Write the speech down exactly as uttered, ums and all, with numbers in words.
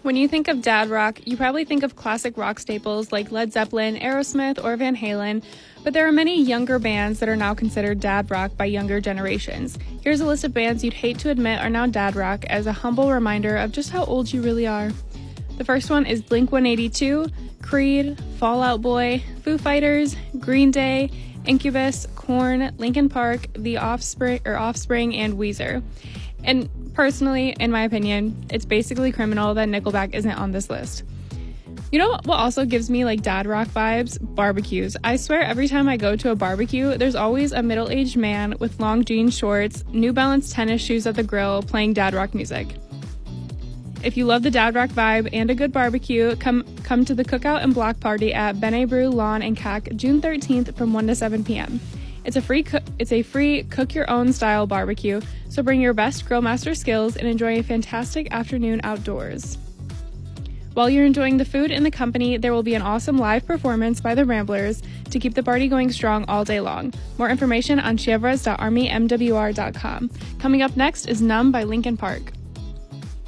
When you think of dad rock, you probably think of classic rock staples like Led Zeppelin, Aerosmith, or Van Halen, but there are many younger bands that are now considered dad rock by younger generations. Here's a list of bands you'd hate to admit are now dad rock as a humble reminder of just how old you really are. The first one is Blink one eighty-two, Creed, Fall Out Boy, Foo Fighters, Green Day, Incubus, Korn, Linkin Park, The Offspring, or Offspring, and Weezer. And personally, in my opinion, it's basically criminal that Nickelback isn't on this list. You know what also gives me like dad rock vibes? Barbecues. I swear every time I go to a barbecue, there's always a middle-aged man with long jean shorts, New Balance tennis shoes at the grill playing dad rock music. If you love the dad rock vibe and a good barbecue, come come to the Cookout and Block Party at Bene Brew Lawn and C A C June thirteenth from one to seven p.m. It's a free co- it's a free cook-your-own style barbecue, so bring your best grill master skills and enjoy a fantastic afternoon outdoors. While you're enjoying the food and the company, there will be an awesome live performance by the Ramblers to keep the party going strong all day long. More information on chevres dot army m w r dot com. Coming up next is Numb by Linkin Park.